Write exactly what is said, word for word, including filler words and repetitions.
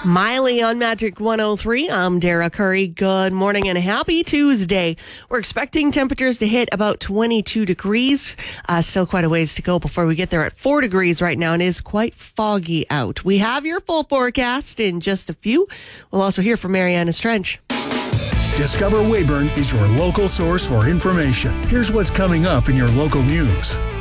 Miley on Magic one oh three. I'm Dara Curry. Good morning and happy Tuesday. We're expecting temperatures to hit about twenty-two degrees. Uh, still quite a ways to go before we get there at four degrees right now, and it is quite foggy out. We have your full forecast in just a few. We'll also hear from Mariana Strench. Discover Weyburn is your local source for information. Here's what's coming up in your local news.